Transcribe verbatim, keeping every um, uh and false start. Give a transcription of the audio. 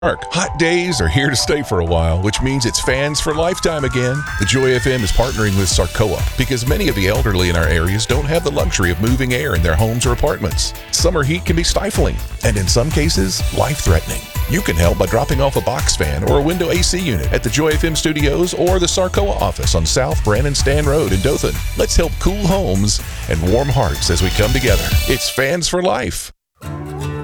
Hot days are here to stay for a while, which means it's fans for lifetime again. The Joy F M is partnering with Sarcoa because many of the elderly in our areas don't have the luxury of moving air in their homes or apartments. Summer heat can be stifling and in some cases, life-threatening. You can help by dropping off a box fan or a window A C unit at the Joy F M studios or the Sarcoa office on South Brannon Stand Road in Dothan. Let's help cool homes and warm hearts as we come together. It's Fans for Life.